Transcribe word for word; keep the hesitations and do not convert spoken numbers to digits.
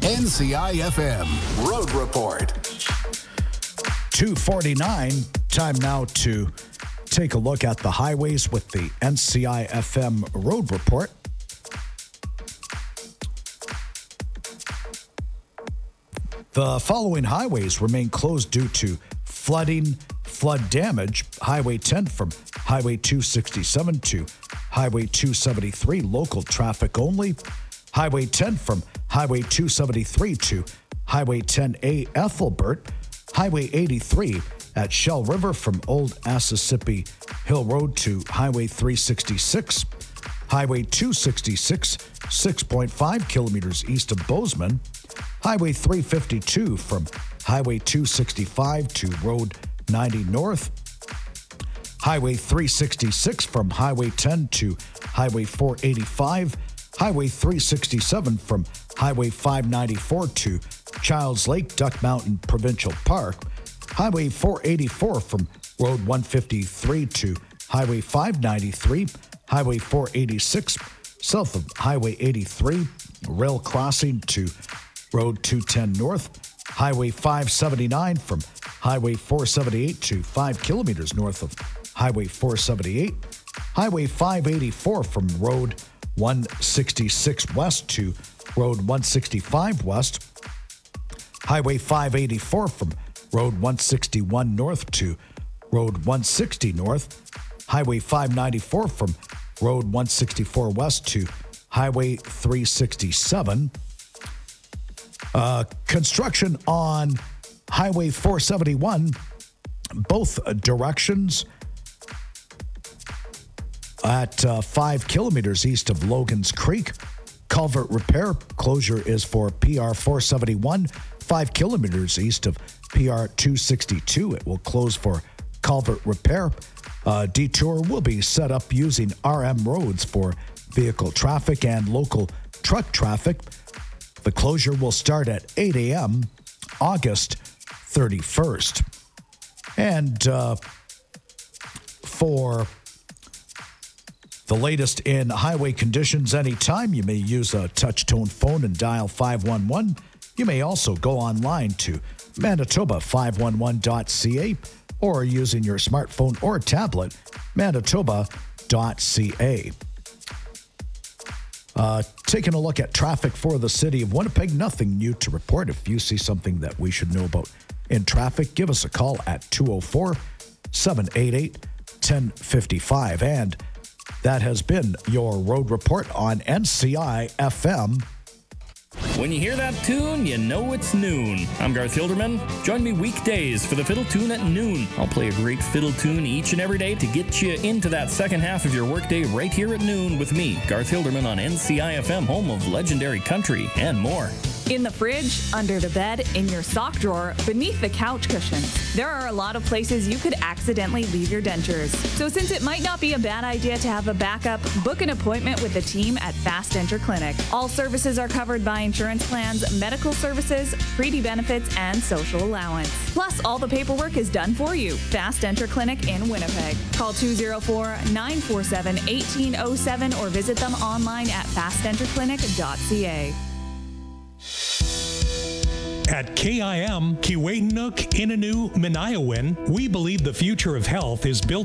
N C I F M Road Report. two forty-nine, time now to take a look at the highways with the N C I F M Road Report. The following highways remain closed due to flooding, flood damage. Highway ten from Highway two sixty-seven to Highway two seventy-three, local traffic only. Highway ten from Highway two seventy-three to Highway ten A, Ethelbert. Highway eighty-three at Shell River from Old Assissippi Hill Road to Highway three sixty-six. Highway two sixty-six, six point five kilometers east of Bozeman. Highway three fifty-two from Highway two sixty-five to Road ninety North. Highway three sixty-six from Highway ten to Highway four eighty-five. Highway three sixty-seven from Highway five ninety-four to Childs Lake, Duck Mountain Provincial Park. Highway four eighty-four from Road one fifty-three to Highway five ninety-three. Highway four eighty-six south of Highway eighty-three, rail crossing to Road two ten North. Highway five seventy-nine from Highway four seventy-eight to five kilometers north of Highway four seventy-eight. Highway five eighty-four from Road one sixty-six West to Road one sixty-five West. Highway five eighty-four from Road one sixty-one North to Road one sixty North. Highway five ninety-four from Road one sixty-four West to Highway three sixty-seven. Uh, construction on Highway four seventy-one, both directions at uh, five kilometers east of Logan's Creek. Culvert repair closure is for P R four seventy-one, five kilometers east of P R two sixty-two. It will close for culvert repair. Uh, detour will be set up using R M roads for vehicle traffic and local truck traffic. The closure will start at eight a.m. August thirty-first. And uh, for the latest in highway conditions anytime, you may use a touch-tone phone and dial five one one. You may also go online to Manitoba five one one dot c a or using your smartphone or tablet, manitoba dot c a. Uh, taking a look at traffic for the city of Winnipeg, nothing new to report. If you see something that we should know about in traffic, give us a call at two oh four, seven eight eight, one oh five five. And that has been your road report on N C I F M. When you hear that tune, you know it's noon. I'm Garth Hilderman. Join me weekdays for the Fiddle Tune at noon. I'll play a great fiddle tune each and every day to get you into that second half of your workday right here at noon with me, Garth Hilderman, on N C I F M, home of legendary country and more. In the fridge, under the bed, in your sock drawer, beneath the couch cushions. There are a lot of places you could accidentally leave your dentures. So since it might not be a bad idea to have a backup, book an appointment with the team at Fast Denture Clinic. All services are covered by insurance plans, medical services, treaty benefits, and social allowance. Plus, all the paperwork is done for you. Fast Denture Clinic in Winnipeg. Call two oh four, nine four seven, one eight oh seven or visit them online at fast denture clinic dot c a. At K I M, Kiiwetinoong Innu Minayawin, we believe the future of health is built